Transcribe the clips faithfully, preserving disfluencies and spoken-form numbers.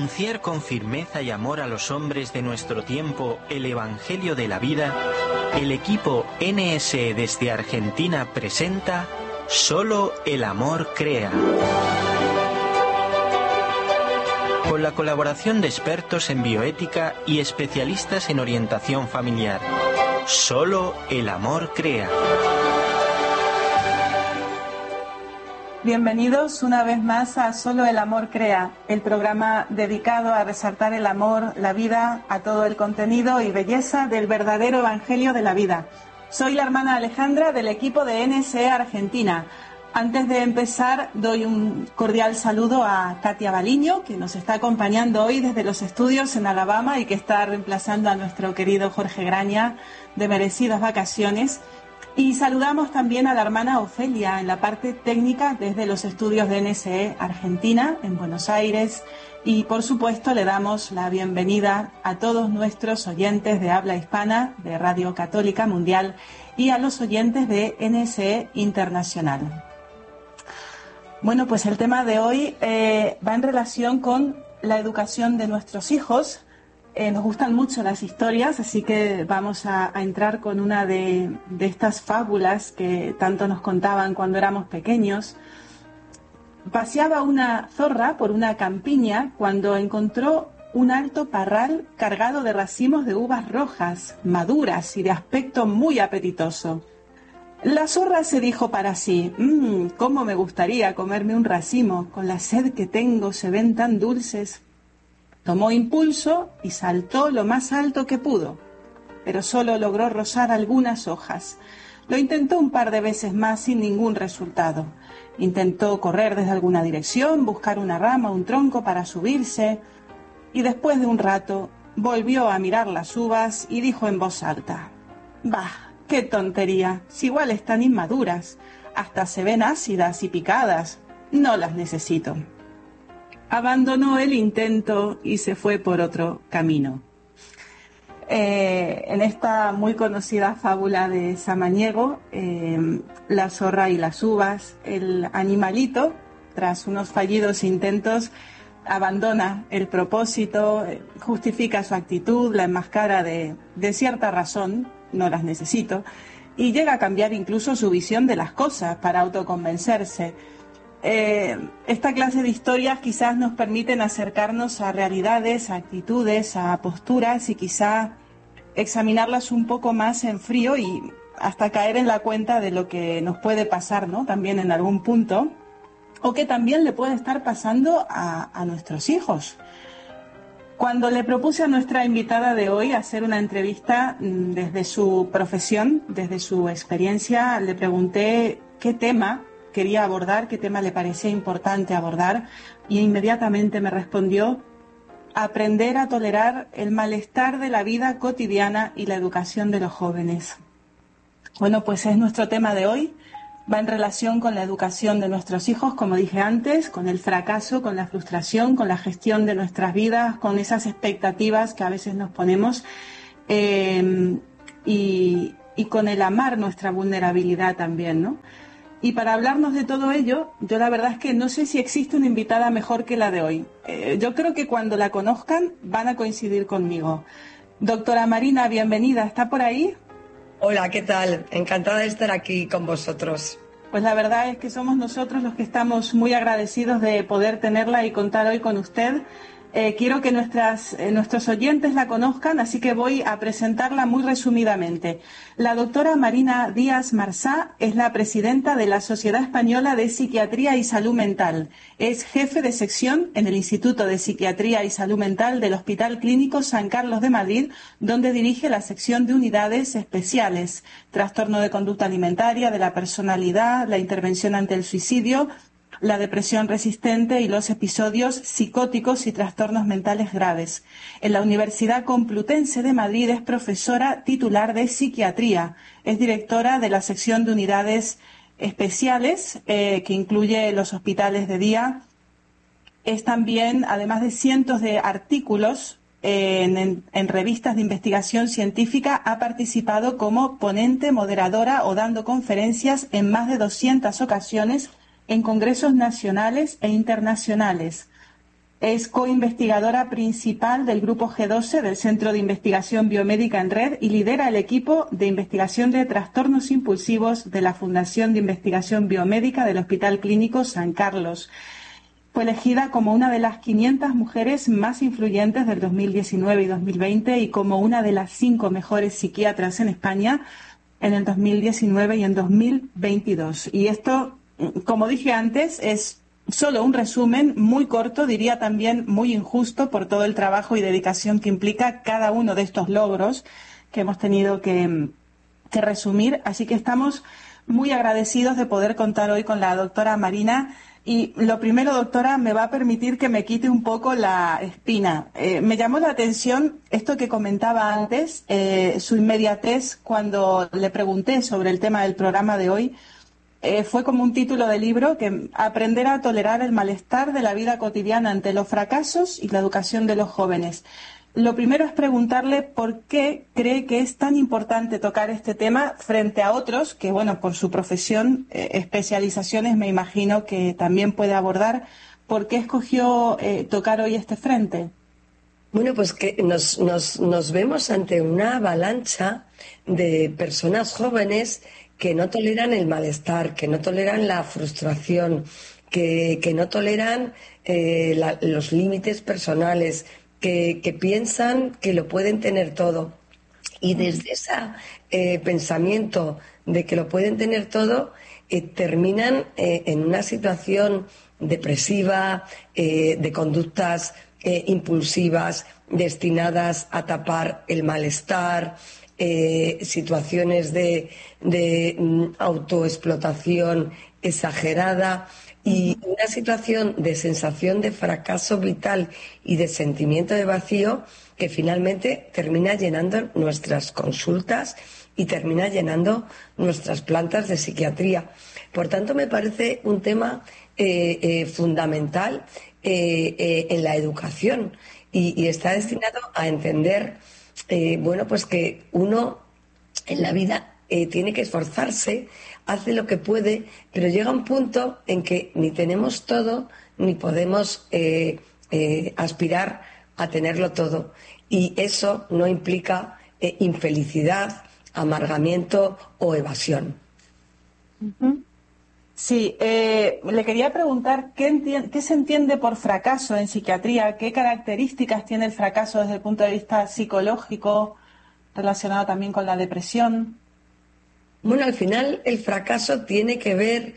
anunciar con firmeza y amor a los hombres de nuestro tiempo el Evangelio de la vida, el equipo N S E desde Argentina presenta Solo el amor crea. Con la colaboración de expertos en bioética y especialistas en orientación familiar. Solo el amor crea. Bienvenidos una vez más a Solo el amor crea, el programa dedicado a resaltar el amor, la vida, a todo el contenido y belleza del verdadero Evangelio de la vida. Soy la hermana Alejandra del equipo de N S E Argentina. Antes de empezar, doy un cordial saludo a Katia Baliño, que nos está acompañando hoy desde los estudios en Alabama y que está reemplazando a nuestro querido Jorge Graña de merecidas vacaciones. Y saludamos también a la hermana Ofelia en la parte técnica desde los estudios de N S E Argentina en Buenos Aires. Y por supuesto le damos la bienvenida a todos nuestros oyentes de habla hispana de Radio Católica Mundial y a los oyentes de N S E Internacional. Bueno, pues el tema de hoy eh, va en relación con la educación de nuestros hijos. Eh, nos gustan mucho las historias, así que vamos a, a entrar con una de, de estas fábulas que tanto nos contaban cuando éramos pequeños. Paseaba una zorra por una campiña cuando encontró un alto parral cargado de racimos de uvas rojas, maduras y de aspecto muy apetitoso. La zorra se dijo para sí: mmm, cómo me gustaría comerme un racimo, con la sed que tengo se ven tan dulces. Tomó impulso y saltó lo más alto que pudo, pero solo logró rozar algunas hojas. Lo intentó un par de veces más sin ningún resultado. Intentó correr desde alguna dirección, buscar una rama, un tronco para subirse, y después de un rato volvió a mirar las uvas y dijo en voz alta: «Bah, qué tontería, si igual están inmaduras, hasta se ven ácidas y picadas, no las necesito». Abandonó el intento y se fue por otro camino. Eh, en esta muy conocida fábula de Samaniego, eh, la zorra y las uvas, el animalito, tras unos fallidos intentos, abandona el propósito, eh, justifica su actitud, la enmascara de, de cierta razón, no las necesito, y llega a cambiar incluso su visión de las cosas para autoconvencerse. Eh, esta clase de historias quizás nos permiten acercarnos a realidades, a actitudes, a posturas y quizá examinarlas un poco más en frío y hasta caer en la cuenta de lo que nos puede pasar, ¿no? También en algún punto, o que también le puede estar pasando a, a nuestros hijos. Cuando le propuse a nuestra invitada de hoy hacer una entrevista desde su profesión, desde su experiencia, le pregunté qué tema quería abordar, qué tema le parecía importante abordar, y inmediatamente me respondió: aprender a tolerar el malestar de la vida cotidiana y la educación de los jóvenes. Bueno, pues es nuestro tema de hoy. Va en relación con la educación de nuestros hijos, como dije antes, con el fracaso, con la frustración, con la gestión de nuestras vidas, con esas expectativas que a veces nos ponemos, eh, y, y con el amar nuestra vulnerabilidad también, ¿no? Y para hablarnos de todo ello, yo la verdad es que no sé si existe una invitada mejor que la de hoy. Eh, yo creo que cuando la conozcan van a coincidir conmigo. Doctora Marina, bienvenida. ¿Está por ahí? Hola, ¿qué tal? Encantada de estar aquí con vosotros. Pues la verdad es que somos nosotros los que estamos muy agradecidos de poder tenerla y contar hoy con usted. Eh, quiero que nuestras, eh, nuestros oyentes la conozcan, así que voy a presentarla muy resumidamente. La doctora Marina Díaz Marsá es la presidenta de la Sociedad Española de Psiquiatría y Salud Mental. Es jefe de sección en el Instituto de Psiquiatría y Salud Mental del Hospital Clínico San Carlos de Madrid, donde dirige la sección de unidades especiales, trastorno de conducta alimentaria, de la personalidad, la intervención ante el suicidio, la depresión resistente y los episodios psicóticos y trastornos mentales graves. En la Universidad Complutense de Madrid es profesora titular de psiquiatría. Es directora de la sección de unidades especiales, eh, que incluye los hospitales de día. Es también, además de cientos de artículos en, en, en revistas de investigación científica, ha participado como ponente, moderadora o dando conferencias en más de doscientas ocasiones en congresos nacionales e internacionales. Es coinvestigadora principal del Grupo G doce del Centro de Investigación Biomédica en Red y lidera el equipo de investigación de trastornos impulsivos de la Fundación de Investigación Biomédica del Hospital Clínico San Carlos. Fue elegida como una de las quinientas mujeres más influyentes del dos mil diecinueve y dos mil veinte y como una de las cinco mejores psiquiatras en España en el dos mil diecinueve y en dos mil veintidós. Y esto, como dije antes, es solo un resumen muy corto, diría también muy injusto por todo el trabajo y dedicación que implica cada uno de estos logros que hemos tenido que, que resumir. Así que estamos muy agradecidos de poder contar hoy con la doctora Marina. Y lo primero, doctora, me va a permitir que me quite un poco la espina. Eh, me llamó la atención esto que comentaba antes, eh, su inmediatez cuando le pregunté sobre el tema del programa de hoy. Eh, fue como un título de libro, que aprender a tolerar el malestar de la vida cotidiana ante los fracasos y la educación de los jóvenes. Lo primero es preguntarle por qué cree que es tan importante tocar este tema frente a otros que, bueno, por su profesión, eh, especializaciones, me imagino que también puede abordar. ¿Por qué escogió eh, tocar hoy este frente? Bueno, pues que nos, nos, nos vemos ante una avalancha de personas jóvenes que no toleran el malestar, que no toleran la frustración, que, que no toleran eh, la, los límites personales, que, que piensan que lo pueden tener todo. Y desde ese eh, pensamiento de que lo pueden tener todo, eh, terminan eh, en una situación depresiva, eh, de conductas eh, impulsivas, destinadas a tapar el malestar, Eh, situaciones de, de mm, autoexplotación exagerada y una situación de sensación de fracaso vital y de sentimiento de vacío que finalmente termina llenando nuestras consultas y termina llenando nuestras plantas de psiquiatría. Por tanto, me parece un tema eh, eh, fundamental eh, eh, en la educación y, y está destinado a entender Eh, bueno, pues que uno en la vida eh, tiene que esforzarse, hace lo que puede, pero llega un punto en que ni tenemos todo, ni podemos eh, eh, aspirar a tenerlo todo. Y eso no implica eh, infelicidad, amargamiento o evasión. Uh-huh. Sí, eh, le quería preguntar ¿qué, enti- qué se entiende por fracaso en psiquiatría, qué características tiene el fracaso desde el punto de vista psicológico, relacionado también con la depresión. Bueno, al final el fracaso tiene que ver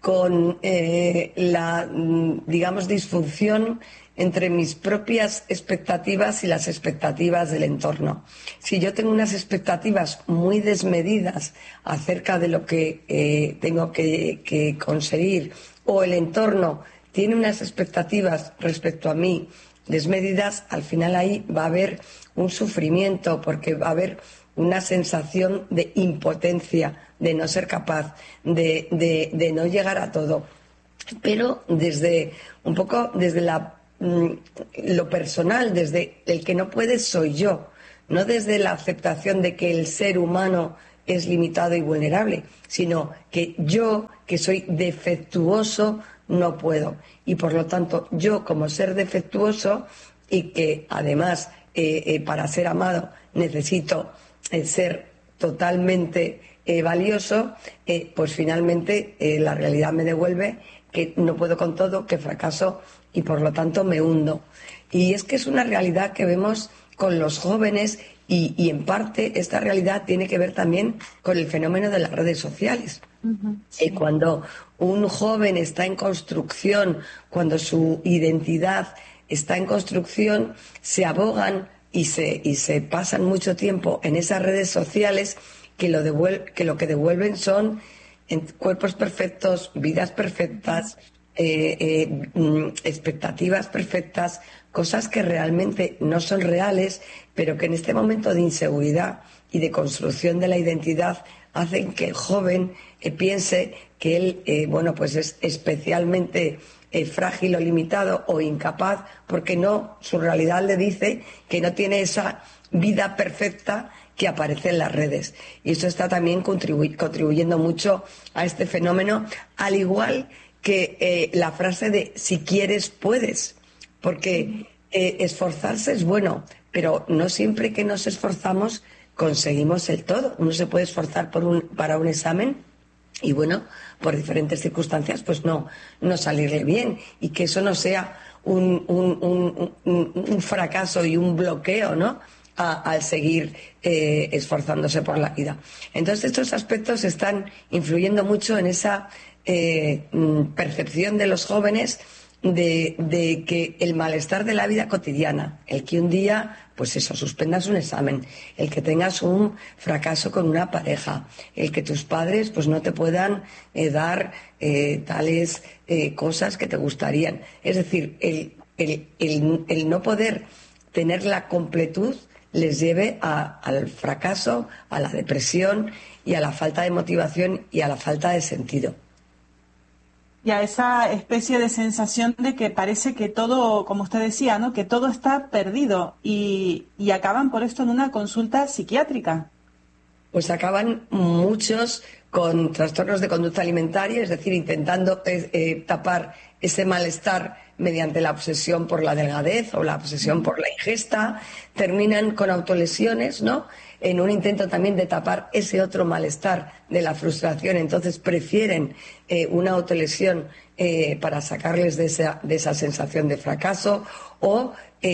con eh, la, digamos, disfunción entre mis propias expectativas y las expectativas del entorno. Si yo tengo unas expectativas muy desmedidas acerca de lo que eh, tengo que, que conseguir, o el entorno tiene unas expectativas respecto a mí desmedidas, al final ahí va a haber un sufrimiento, porque va a haber una sensación de impotencia, de no ser capaz, de, de, de no llegar a todo. Pero desde un poco desde la lo personal, desde el que no puede soy yo, no desde la aceptación de que el ser humano es limitado y vulnerable, sino que yo, que soy defectuoso, no puedo. Y por lo tanto, yo como ser defectuoso y que además eh, eh, para ser amado necesito eh, ser totalmente eh, valioso, eh, pues finalmente eh, la realidad me devuelve que no puedo con todo, que fracaso y por lo tanto me hundo. Y es que es una realidad que vemos con los jóvenes y, y en parte esta realidad tiene que ver también con el fenómeno de las redes sociales. Uh-huh, sí. Y cuando un joven está en construcción, cuando su identidad está en construcción, se abogan y se, y se pasan mucho tiempo en esas redes sociales que lo, devuel- que, lo que devuelven son en cuerpos perfectos, vidas perfectas, eh, eh, expectativas perfectas, cosas que realmente no son reales, pero que en este momento de inseguridad y de construcción de la identidad hacen que el joven eh, piense que él, eh, bueno, pues es especialmente eh, frágil o limitado o incapaz, porque no, su realidad le dice que no tiene esa vida perfecta que aparece en las redes. Y eso está también contribu- contribuyendo mucho a este fenómeno, al igual que eh, la frase de si quieres, puedes. porque eh, esforzarse es bueno, pero no siempre que nos esforzamos conseguimos el todo. Uno se puede esforzar por un, para un examen y, bueno, por diferentes circunstancias, pues no, no salirle bien, y que eso no sea un, un, un, un, un fracaso y un bloqueo, ¿no?, A, al seguir eh, esforzándose por la vida. Entonces, estos aspectos están influyendo mucho en esa eh, percepción de los jóvenes de, de que el malestar de la vida cotidiana, el que un día, pues eso, suspendas un examen, el que tengas un fracaso con una pareja, el que tus padres pues no te puedan eh, dar eh, tales eh, cosas que te gustarían. Es decir, el, el, el, el no poder tener la completud les lleve a, al fracaso, a la depresión y a la falta de motivación y a la falta de sentido. Y a esa especie de sensación de que parece que todo, como usted decía, ¿no?, que todo está perdido, y, y acaban por esto en una consulta psiquiátrica. Pues acaban muchos con trastornos de conducta alimentaria, es decir, intentando eh, eh, tapar ese malestar mediante la obsesión por la delgadez o la obsesión por la ingesta. Terminan con autolesiones, ¿no?, en un intento también de tapar ese otro malestar de la frustración. Entonces prefieren eh, una autolesión eh, para sacarles de esa, de esa sensación de fracaso. O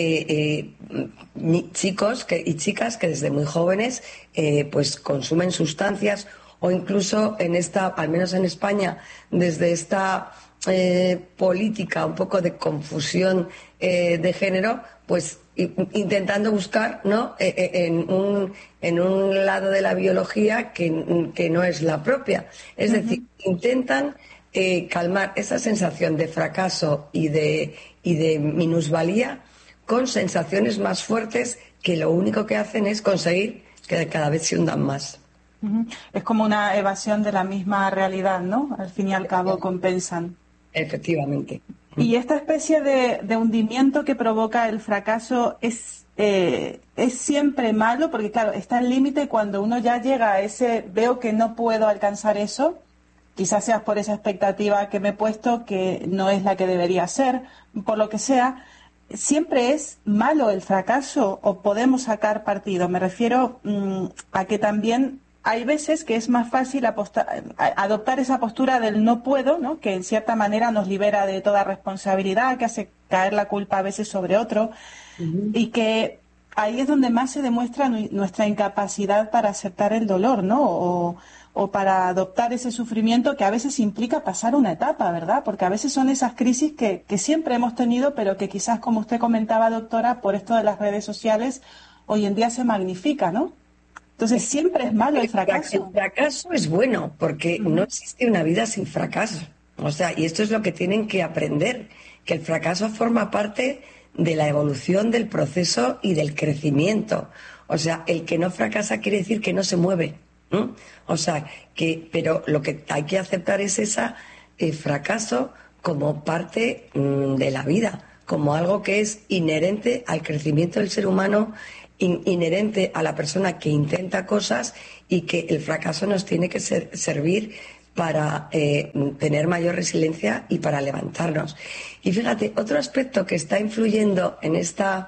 eh, eh, chicos que, y chicas que desde muy jóvenes eh, pues consumen sustancias, o incluso en esta, al menos en España, desde esta eh, política un poco de confusión eh, de género, pues intentando buscar, ¿no?, en un, en un lado de la biología que, que no es la propia. Es uh-huh. decir, intentan eh, calmar esa sensación de fracaso y de, y de minusvalía con sensaciones más fuertes que lo único que hacen es conseguir que cada vez se hundan más. Uh-huh. Es como una evasión de la misma realidad, ¿no? Al fin y al cabo compensan. Efectivamente. Y esta especie de, de hundimiento que provoca el fracaso es, eh, es siempre malo, porque claro, está el límite cuando uno ya llega a ese, veo que no puedo alcanzar eso, quizás sea por esa expectativa que me he puesto, que no es la que debería ser, por lo que sea. ¿Siempre es malo el fracaso o podemos sacar partido? Me refiero mmm, a que también hay veces que es más fácil aposta- adoptar esa postura del no puedo, ¿no?, que en cierta manera nos libera de toda responsabilidad, que hace caer la culpa a veces sobre otro, uh-huh. y que ahí es donde más se demuestra nu- nuestra incapacidad para aceptar el dolor, ¿no?, o, o para adoptar ese sufrimiento que a veces implica pasar una etapa, ¿verdad? Porque a veces son esas crisis que, que siempre hemos tenido, pero que quizás, como usted comentaba, doctora, por esto de las redes sociales, hoy en día se magnifica, ¿no? Entonces siempre es malo el fracaso. El fracaso es bueno, porque uh-huh. no existe una vida sin fracaso. O sea, y esto es lo que tienen que aprender, que el fracaso forma parte de la evolución, del proceso y del crecimiento. O sea, el que no fracasa quiere decir que no se mueve, ¿no? O sea, que, pero lo que hay que aceptar es ese eh, fracaso como parte mmm, de la vida, como algo que es inherente al crecimiento del ser humano, in, inherente a la persona que intenta cosas, y que el fracaso nos tiene que ser, servir para eh, tener mayor resiliencia y para levantarnos. Y fíjate, otro aspecto que está influyendo en esta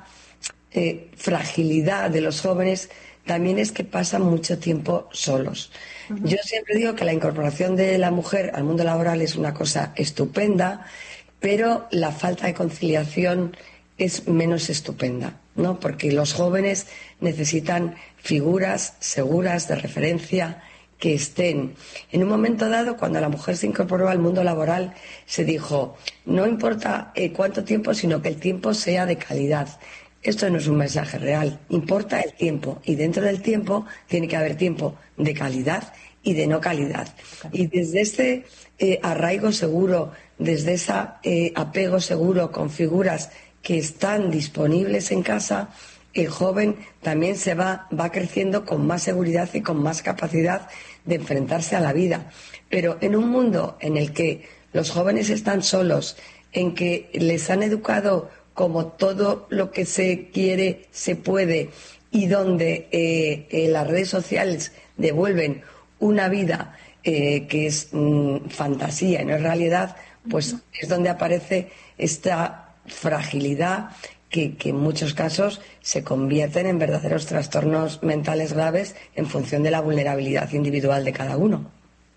eh, fragilidad de los jóvenes también es que pasan mucho tiempo solos. Uh-huh. Yo siempre digo que la incorporación de la mujer al mundo laboral es una cosa estupenda, pero la falta de conciliación es menos estupenda, ¿no? Porque los jóvenes necesitan figuras seguras de referencia que estén. En un momento dado, cuando la mujer se incorporó al mundo laboral, se dijo, no importa eh, cuánto tiempo, sino que el tiempo sea de calidad. Esto no es un mensaje real, importa el tiempo, y dentro del tiempo tiene que haber tiempo de calidad y de no calidad. Y desde este eh, arraigo seguro, desde ese eh, apego seguro con figuras que están disponibles en casa, el joven también se va, va creciendo con más seguridad y con más capacidad de enfrentarse a la vida. Pero en un mundo en el que los jóvenes están solos, en que les han educado como todo lo que se quiere se puede, y donde eh, eh, las redes sociales devuelven una vida eh, que es mmm, fantasía y no es realidad, pues es donde aparece esta fragilidad que, que en muchos casos se convierten en verdaderos trastornos mentales graves en función de la vulnerabilidad individual de cada uno.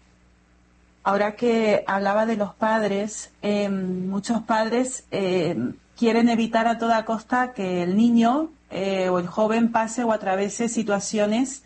Ahora que hablaba de los padres, eh, muchos padres eh, quieren evitar a toda costa que el niño eh, o el joven pase o atraviese situaciones,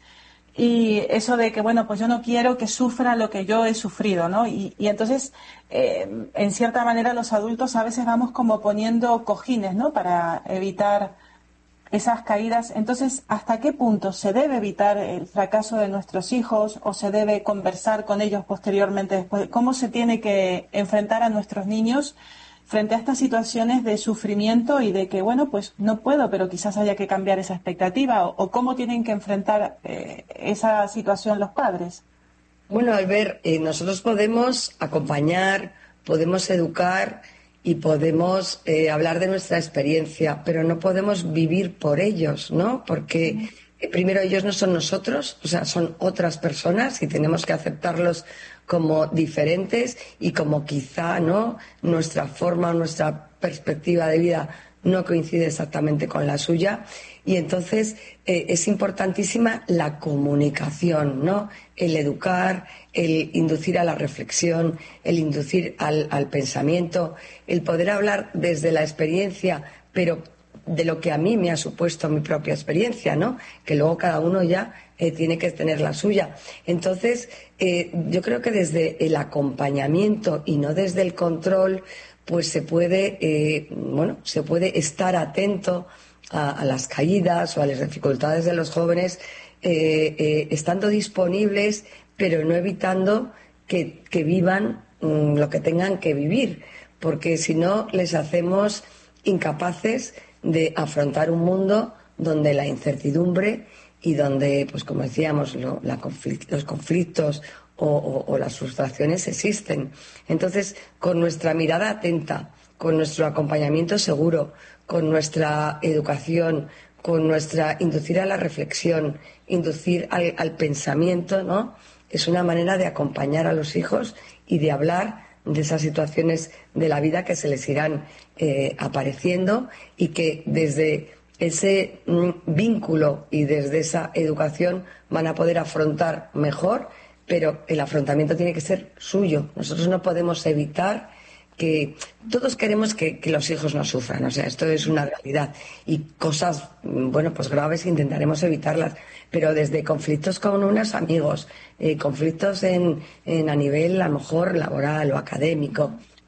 y eso de que, bueno, pues yo no quiero que sufra lo que yo he sufrido, ¿no? Y, y entonces, eh, en cierta manera, los adultos a veces vamos como poniendo cojines, ¿no?, para evitar esas caídas. Entonces, ¿hasta qué punto se debe evitar el fracaso de nuestros hijos o se debe conversar con ellos posteriormente después? ¿Cómo se tiene que enfrentar a nuestros niños frente a estas situaciones de sufrimiento y de que, bueno, pues no puedo, pero quizás haya que cambiar esa expectativa? ¿O, o cómo tienen que enfrentar eh, esa situación los padres? Bueno, Albert, eh, nosotros podemos acompañar, podemos educar y podemos eh, hablar de nuestra experiencia, pero no podemos vivir por ellos, ¿no? Porque eh, primero ellos no son nosotros, o sea, son otras personas y tenemos que aceptarlos como diferentes y como quizá, ¿no?, nuestra forma, nuestra perspectiva de vida no coincide exactamente con la suya. Y entonces eh, es importantísima la comunicación, ¿no? El educar, el inducir a la reflexión, el inducir al, al pensamiento, el poder hablar desde la experiencia, pero de lo que a mí me ha supuesto mi propia experiencia, ¿no? Que luego cada uno ya eh, tiene que tener la suya. Entonces, eh, yo creo que desde el acompañamiento y no desde el control, pues se puede, eh, bueno, se puede estar atento a, a las caídas o a las dificultades de los jóvenes, eh, eh, estando disponibles, pero no evitando que, que vivan mmm, lo que tengan que vivir, porque si no les hacemos incapaces de afrontar un mundo donde la incertidumbre y donde, pues como decíamos, lo, la conflict, los conflictos o, o, o las frustraciones existen. Entonces, con nuestra mirada atenta, con nuestro acompañamiento seguro, con nuestra educación, con nuestra inducir a la reflexión, inducir al, al pensamiento, ¿no?, es una manera de acompañar a los hijos y de hablar de esas situaciones de la vida que se les irán eh, apareciendo y que desde ese mm, vínculo y desde esa educación van a poder afrontar mejor, pero el afrontamiento tiene que ser suyo. Nosotros no podemos evitar que todos queremos que, que los hijos no sufran, o sea, esto es una realidad y cosas, bueno, pues graves intentaremos evitarlas, pero desde conflictos con unos amigos, eh, conflictos en, en a nivel a lo mejor laboral o académico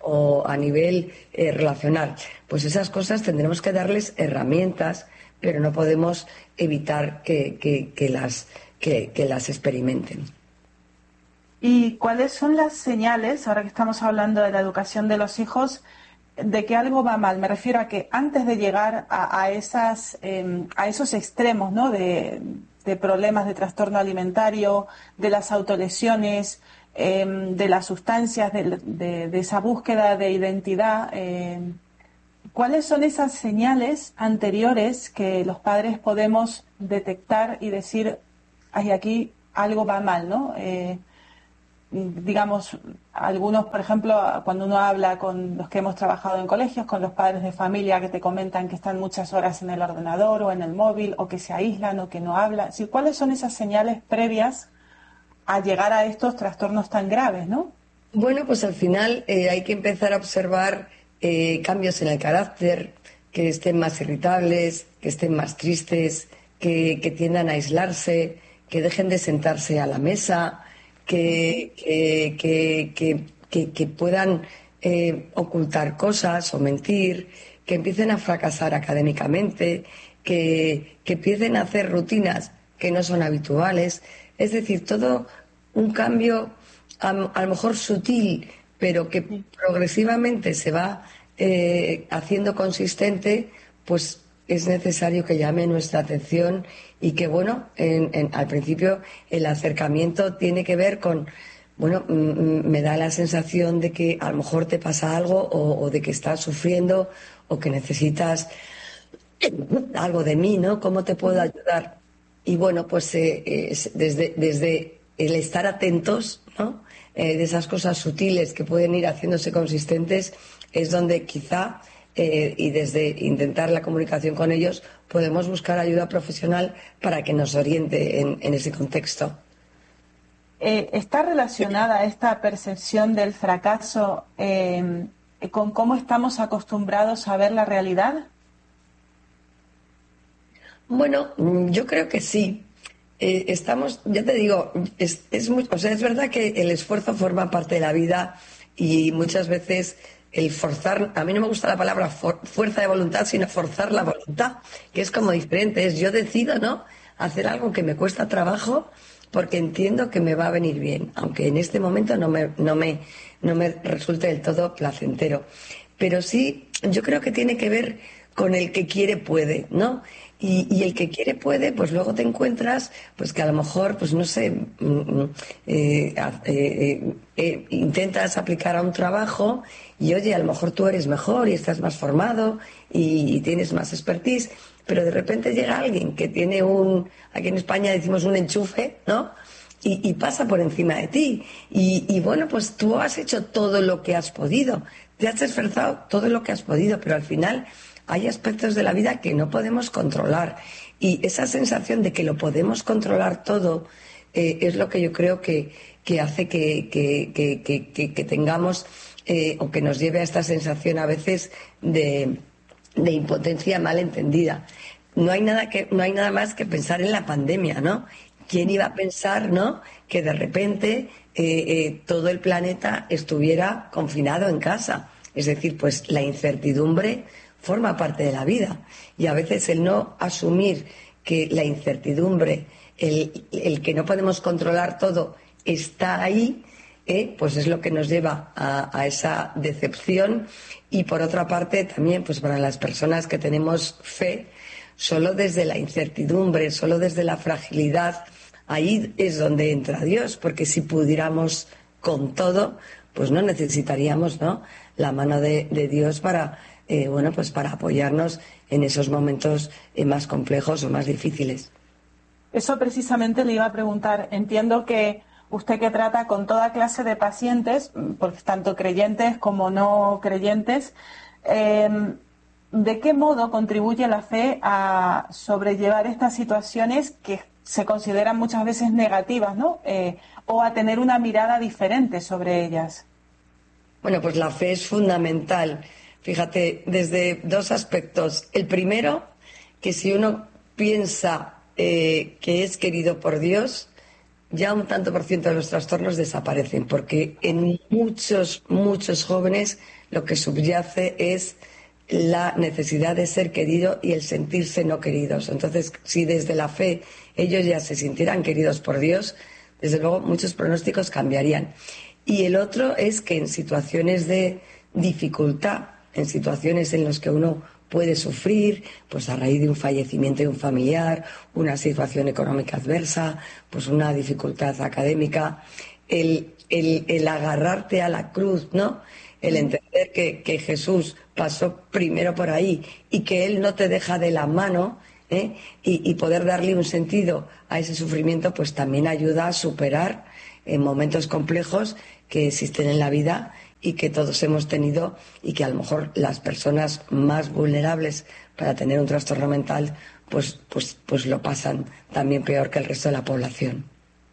o a nivel eh, relacional, pues esas cosas tendremos que darles herramientas, pero no podemos evitar que, que, que, las, que, que las experimenten. ¿Y cuáles son las señales, ahora que estamos hablando de la educación de los hijos, de que algo va mal? Me refiero a que antes de llegar a, a, esas, eh, a esos extremos, ¿no?, de, de problemas de trastorno alimentario, de las autolesiones, eh, de las sustancias, de, de, de esa búsqueda de identidad, eh, ¿cuáles son esas señales anteriores que los padres podemos detectar y decir, ay, aquí algo va mal, ¿no? Eh, digamos, algunos, por ejemplo, cuando uno habla con los que hemos trabajado en colegios, con los padres de familia que te comentan que están muchas horas en el ordenador o en el móvil, o que se aíslan o que no hablan. ¿Sí? ¿Cuáles son esas señales previas a llegar a estos trastornos tan graves, no? Bueno, pues al final eh, hay que empezar a observar eh, cambios en el carácter, que estén más irritables, que estén más tristes, que, que tiendan a aislarse, que dejen de sentarse a la mesa, que, que, que, que, que, que puedan eh, ocultar cosas o mentir, que empiecen a fracasar académicamente, que, que empiecen a hacer rutinas que no son habituales. Es decir, todo un cambio a, a lo mejor sutil, pero que progresivamente se va eh, haciendo consistente, pues es necesario que llame nuestra atención y que, bueno, en, en, al principio el acercamiento tiene que ver con, bueno, m- me da la sensación de que a lo mejor te pasa algo o, o de que estás sufriendo o que necesitas algo de mí, ¿no? ¿Cómo te puedo ayudar? Y bueno, pues eh, eh, desde, desde el estar atentos, ¿no?, eh, de esas cosas sutiles que pueden ir haciéndose consistentes, es donde quizá eh, y desde intentar la comunicación con ellos podemos buscar ayuda profesional para que nos oriente en, en ese contexto. Eh, ¿Está relacionada esta percepción del fracaso eh, con cómo estamos acostumbrados a ver la realidad? Bueno, yo creo que sí. Eh, estamos, ya te digo, es, es, muy, o sea, es verdad que el esfuerzo forma parte de la vida y muchas veces el forzar, a mí no me gusta la palabra for, fuerza de voluntad, sino forzar la voluntad, que es como diferente, es yo decido, ¿no?, hacer algo que me cuesta trabajo porque entiendo que me va a venir bien, aunque en este momento no me, no me, no me resulte del todo placentero. Pero sí, yo creo que tiene que ver con el que quiere puede, ¿no? Y, y el que quiere puede, pues luego te encuentras, pues que a lo mejor, pues no sé, eh, eh, eh, intentas aplicar a un trabajo y oye, a lo mejor tú eres mejor y estás más formado y, y tienes más expertise, pero de repente llega alguien que tiene un, aquí en España decimos un enchufe, ¿no? Y, y pasa por encima de ti. Y, y bueno, pues tú has hecho todo lo que has podido, te has esforzado todo lo que has podido, pero al final hay aspectos de la vida que no podemos controlar y esa sensación de que lo podemos controlar todo eh, es lo que yo creo que, que hace que, que, que, que, que tengamos eh, o que nos lleve a esta sensación a veces de, de impotencia mal entendida. No hay nada que, no hay nada más que pensar en la pandemia, ¿no? ¿Quién iba a pensar, ¿no?, que de repente eh, eh, todo el planeta estuviera confinado en casa? Es decir, pues la incertidumbre forma parte de la vida y a veces el no asumir que la incertidumbre, el, el que no podemos controlar todo está ahí, eh, pues es lo que nos lleva a, a esa decepción. Y por otra parte también, pues para las personas que tenemos fe, solo desde la incertidumbre, solo desde la fragilidad, ahí es donde entra Dios, porque si pudiéramos con todo, pues no necesitaríamos, ¿no?, la mano de, de Dios para Eh, bueno, pues para apoyarnos en esos momentos eh, más complejos o más difíciles. Eso precisamente le iba a preguntar. Entiendo que usted, que trata con toda clase de pacientes, pues tanto creyentes como no creyentes, eh, ¿de qué modo contribuye la fe a sobrellevar estas situaciones que se consideran muchas veces negativas, ¿no?, eh, o a tener una mirada diferente sobre ellas? Bueno, pues la fe es fundamental. Fíjate, desde dos aspectos. El primero, que si uno piensa eh, que es querido por Dios, ya un tanto por ciento de los trastornos desaparecen, porque en muchos, muchos jóvenes lo que subyace es la necesidad de ser querido y el sentirse no queridos. Entonces, si desde la fe ellos ya se sintieran queridos por Dios, desde luego muchos pronósticos cambiarían. Y el otro es que en situaciones de dificultad, en situaciones en las que uno puede sufrir, pues a raíz de un fallecimiento de un familiar, una situación económica adversa, pues una dificultad académica, el, el, el agarrarte a la cruz, ¿no?, el entender que, que Jesús pasó primero por ahí y que Él no te deja de la mano, ¿eh?, y, y poder darle un sentido a ese sufrimiento, pues también ayuda a superar en momentos complejos que existen en la vida y que todos hemos tenido y que a lo mejor las personas más vulnerables para tener un trastorno mental pues, pues, pues lo pasan también peor que el resto de la población.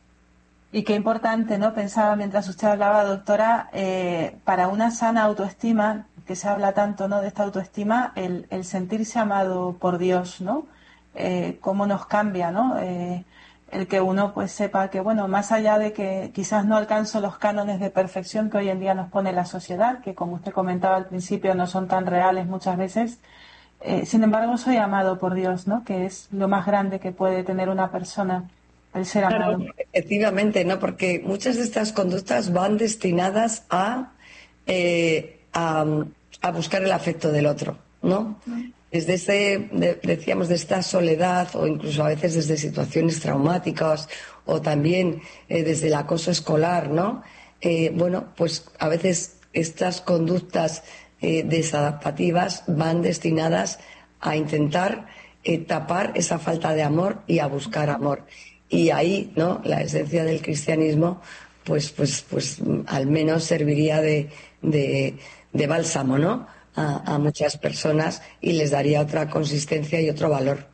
Y qué importante, ¿no?, pensaba mientras usted hablaba, doctora, eh, para una sana autoestima, que se habla tanto, ¿no?, de esta autoestima, el, el sentirse amado por Dios, ¿no?, eh, cómo nos cambia, ¿no?, eh, el que uno pues sepa que, bueno, más allá de que quizás no alcanzo los cánones de perfección que hoy en día nos pone la sociedad, que como usted comentaba al principio no son tan reales muchas veces, eh, sin embargo soy amado por Dios, ¿no?, que es lo más grande que puede tener una persona, el ser amado. Claro, efectivamente, ¿no?, porque muchas de estas conductas van destinadas a, eh, a, a buscar el afecto del otro, ¿no? Mm. Desde ese, de, decíamos, de esta soledad o incluso a veces desde situaciones traumáticas o también eh, desde el acoso escolar, ¿no? Eh, bueno, pues a veces estas conductas eh, desadaptativas van destinadas a intentar eh, tapar esa falta de amor y a buscar amor. Y ahí, ¿no?, la esencia del cristianismo, pues, pues, pues al menos serviría de, de, de bálsamo, ¿no?, a, a muchas personas y les daría otra consistencia y otro valor.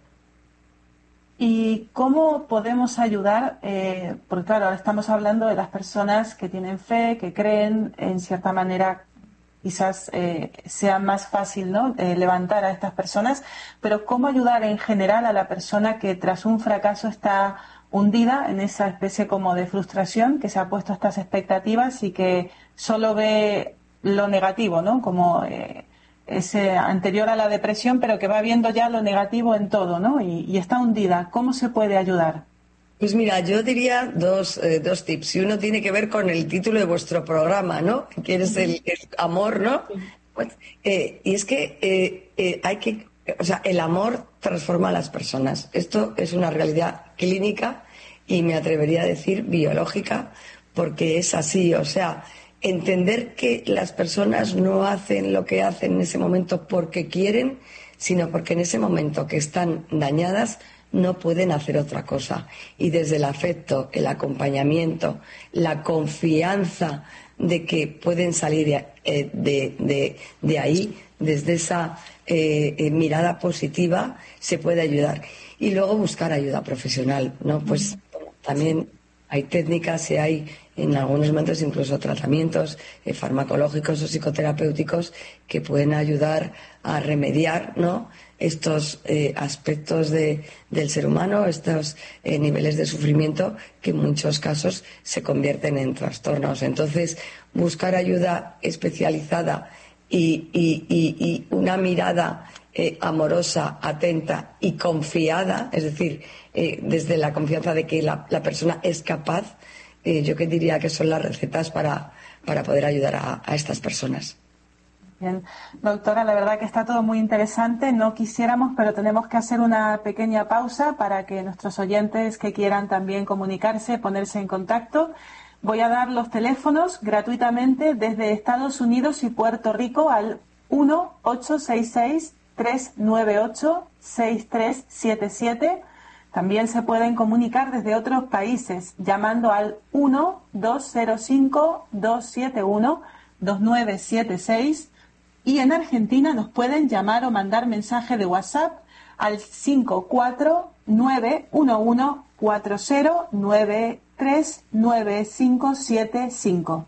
¿Y cómo podemos ayudar? Eh, porque claro, ahora estamos hablando de las personas que tienen fe, que creen, en cierta manera quizás eh, sea más fácil, ¿no?, eh, levantar a estas personas, pero ¿cómo ayudar en general a la persona que tras un fracaso está hundida en esa especie como de frustración, que se ha puesto a estas expectativas y que solo ve lo negativo, ¿no?, como eh, ese anterior a la depresión, pero que va viendo ya lo negativo en todo, ¿no?, y, y está hundida? ¿Cómo se puede ayudar? Pues mira, yo diría dos, eh, dos tips. Y uno tiene que ver con el título de vuestro programa, ¿no?, que es el, el amor, ¿no? Pues, eh, y es que eh, eh, hay que, o sea, el amor transforma a las personas. Esto es una realidad clínica y me atrevería a decir biológica, porque es así. O sea, entender que las personas no hacen lo que hacen en ese momento porque quieren, sino porque en ese momento que están dañadas no pueden hacer otra cosa. Y desde el afecto, el acompañamiento, la confianza de que pueden salir eh, de, de, de ahí, desde esa eh, eh, mirada positiva, se puede ayudar. Y luego buscar ayuda profesional, ¿no? Pues también hay técnicas y hay en algunos momentos incluso tratamientos eh, farmacológicos o psicoterapéuticos que pueden ayudar a remediar, ¿no?, estos eh, aspectos de, del ser humano, estos eh, niveles de sufrimiento que en muchos casos se convierten en trastornos. Entonces, buscar ayuda especializada y, y, y, y una mirada eh, amorosa, atenta y confiada, es decir, eh, desde la confianza de que la, la persona es capaz, eh, yo que diría que son las recetas para, para poder ayudar a, a estas personas. Bien, doctora, la verdad que está todo muy interesante. No quisiéramos, pero tenemos que hacer una pequeña pausa para que nuestros oyentes que quieran también comunicarse, ponerse en contacto. Voy a dar los teléfonos gratuitamente desde Estados Unidos y Puerto Rico al uno ocho seis seis, tres nueve ocho, seis tres siete siete. También se pueden comunicar desde otros países llamando al uno dos cero cinco, dos siete uno, dos nueve siete seis. Y en Argentina nos pueden llamar o mandar mensaje de WhatsApp al cinco cuatro nueve uno uno cuatro cero nueve tres nueve cinco siete cinco.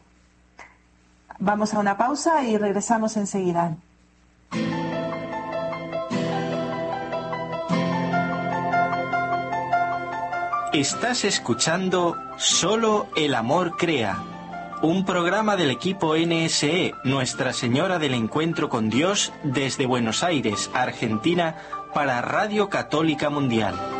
Vamos a una pausa y regresamos enseguida. Estás escuchando Solo el amor crea, un programa del equipo N S E, Nuestra Señora del Encuentro con Dios, desde Buenos Aires, Argentina, para Radio Católica Mundial.